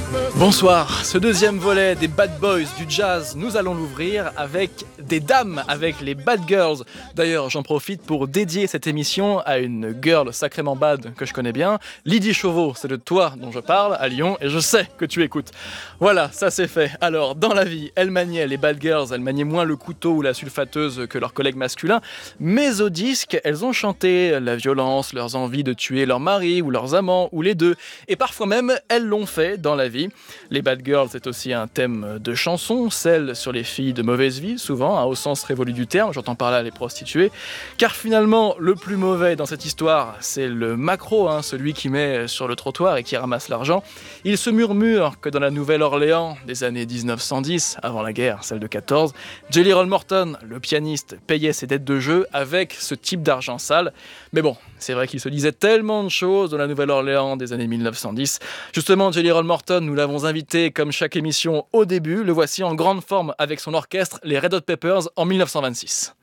Bonsoir, ce deuxième volet des Bad Boys du jazz, nous allons l'ouvrir avec des dames, avec les Bad Girls. D'ailleurs, j'en profite pour dédier cette émission à une girl sacrément bad que je connais bien. Lydie Chauveau, c'est de toi dont je parle à Lyon et je sais que tu écoutes. Voilà, ça c'est fait. Alors, dans la vie, elles maniaient les Bad Girls, elles maniaient moins le couteau ou la sulfateuse que leurs collègues masculins, mais au disque, elles ont chanté la violence, leurs envies de tuer leur mari ou leurs amants ou les deux. Et parfois même, elles l'ont fait dans la vie. Les Bad Girls, c'est aussi un thème de chanson, celle sur les filles de mauvaise vie, souvent, au sens révolu du terme, j'entends par là les prostituées, car finalement, le plus mauvais dans cette histoire, c'est le macro, celui qui met sur le trottoir et qui ramasse l'argent. Il se murmure que dans la Nouvelle-Orléans des années 1910, avant la guerre, celle de 14, Jelly Roll Morton, le pianiste, payait ses dettes de jeu avec ce type d'argent sale. Mais bon, c'est vrai qu'il se disait tellement de choses dans la Nouvelle-Orléans des années 1910. Justement, Jelly Roll Morton, nous l'avons invité comme chaque émission au début. Le voici en grande forme avec son orchestre, les Red Hot Peppers, en 1926.